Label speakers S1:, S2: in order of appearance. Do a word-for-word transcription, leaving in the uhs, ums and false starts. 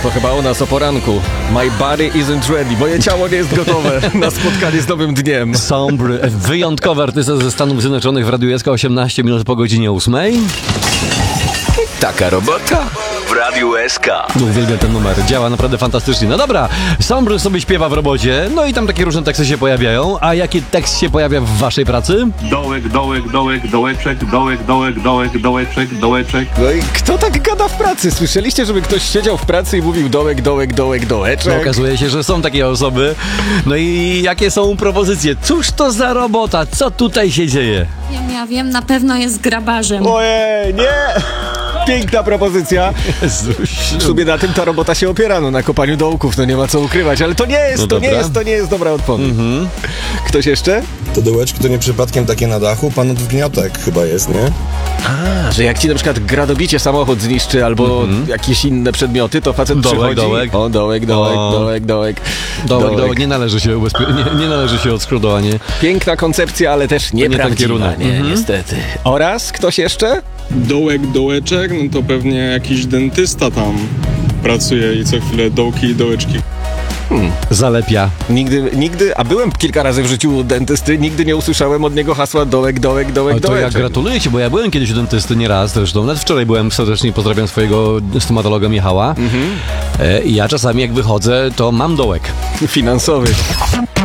S1: To chyba o nas o poranku. My body isn't ready. Moje ciało nie jest gotowe na spotkanie z nowym dniem.
S2: Sombr, wyjątkowy artysta ze Stanów Zjednoczonych w Radiu S K, osiemnaście minut po godzinie ósmej.
S3: Taka robota w Radiu S K.
S2: No, uwielbiam ten numer, działa naprawdę fantastycznie. No dobra, Sombr sobie śpiewa w robocie, no i tam takie różne teksty się pojawiają. A jaki tekst się pojawia w waszej pracy?
S4: Dołek, dołek, dołek, dołeczek, dołek, dołek, dołek, dołeczek, dołeczek.
S1: No i kto tak gada w pracy? Słyszeliście, żeby ktoś siedział w pracy i mówił dołek, dołek, dołek, dołeczek?
S2: No, okazuje się, że są takie osoby. No i jakie są propozycje? Cóż to za robota? Co tutaj się dzieje?
S5: Wiem, ja wiem, na pewno jest grabarzem.
S1: Ojej, nie! Piękna propozycja. W sumie na tym ta robota się opiera, no na kopaniu dołków, no nie ma co ukrywać, ale to nie jest,
S2: No
S1: to
S2: dobra.
S1: nie jest, to nie jest dobra odpowiedź. Mhm. Ktoś jeszcze?
S6: To dołeczki to nie przypadkiem takie na dachu? Pan od wniotek chyba jest, nie?
S1: A, że jak ci na przykład gradobicie samochód zniszczy albo jakieś inne przedmioty, to facet
S2: Dołek,
S1: przychodzi.
S2: dołek.
S1: O, dołek, dołek,
S2: O.
S1: dołek, dołek.
S2: Dołek, dołek, nie należy się ubezpie- nie, nie należy się odszkodowanie.
S1: Piękna koncepcja, ale też
S2: nie ten
S1: nieprawdziwa.
S2: kierunek.
S1: Nie,
S2: Mhm.
S1: niestety. Oraz ktoś jeszcze?
S7: Dołek, dołeczek, no to pewnie jakiś dentysta tam pracuje i co chwilę dołki i dołeczki.
S2: Zalepia.
S1: Nigdy, nigdy, a byłem kilka razy w życiu u dentysty, nigdy nie usłyszałem od niego hasła dołek, dołek, dołek,
S2: Ale to ja
S1: dołeczek.
S2: gratuluję ci, bo ja byłem kiedyś u dentysty nieraz zresztą. Nawet wczoraj byłem serdecznie, pozdrawiam swojego stomatologa Michała. E, I ja czasami jak wychodzę, to mam dołek.
S1: Finansowy.